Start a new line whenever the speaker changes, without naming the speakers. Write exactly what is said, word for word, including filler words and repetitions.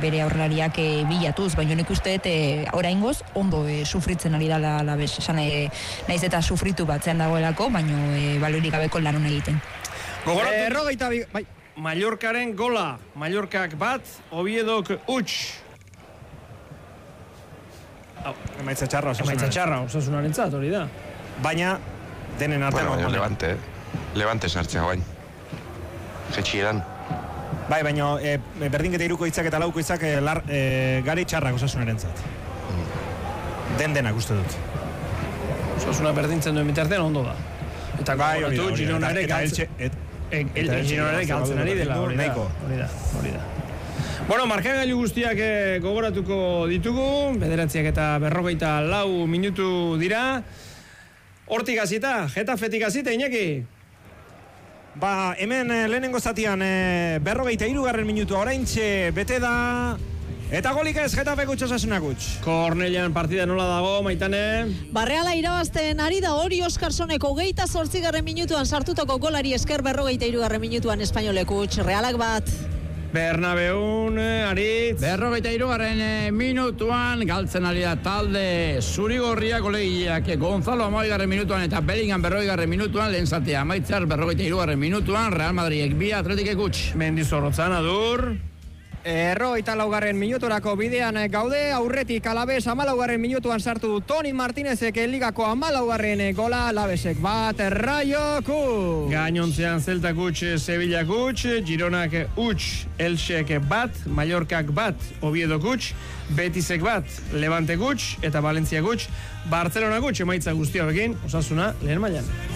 bere aurrelariak e, bilatuz, baina nik uste e, oraingoz ondo e, sufritzen ari dala Alaves, esan e, naiz eta sufritu batzean dagoelako, baina e, balorik gabeko lanun egiten.
Gogoratu,
eh, rogeita bi, bai.
Mallorcaren gola, Mallorcak bat, Oviedok huts.
Emaitza txarra Osasunaren.
Emaitza txarra Osasunarentzat, hori da.
Baina, denen artean
bueno,
normalen.
Levante, Levante sartzea guain. Jetxieran.
Bai, baina e, berdinketa iruko hitzak eta lauko hitzak e, lar, e, gari txarrak Osasunarentzat. Mm. Den denak uste dut.
Osasuna berdintzen duen bitartean ondo da. Eta
bai, hori da,
Girona ere galtzen. Eta Girona ere galtzen ari dela, hori da. Hori da, hori da. Bueno, markagailu guztiak eh, gogoratuko ditugu, bederatziak eta berrogeita lau minutu dira. Hortik hasita, Getafetik hasita, Iñaki?
Ba, hemen eh, lehenengo zatian eh, berrogeita hirugarren minutua oraintxe bete da. Eta golik ez, Getafe gutx Osasuna gutx.
Kornelian partida nola dago, Maitane?
Barreala irabazten ari da hori Oskarssoneko geita zortzigarren minutuan sartutako golari esker berrogeita hirugarren minutuan Espainolek gutx, Realak bat.
Bernabeun, Aritz.
Berrogeita hirugarren minutuan galtzen ari da talde zurigorria golegiak Gonzalo amabigarren minutuan eta Bellingham berrogeigarren minutuan lehen zatea amaitzar berrogeita hirugarren minutuan Real Madridek bi Atletikek gutx.
Mendizorrotzan adur.
Errogeita laugarren minuturako bidean gaude, aurretik Alaves hamalaugarren minutuan sartu du Toni Martinezek ligako hamalaugarren gola, Alavesek bat, Rayo gutx.
Gainontzean Celta gutx, Sevilla gutx, Gironak huts, Elxek bat, Mallorcak bat, Oviedo gutx, Betisek bat, Levante gutx, eta Valencia gutx, Barcelona gutx, emaitza guztioekin, Osasuna lehen mailan.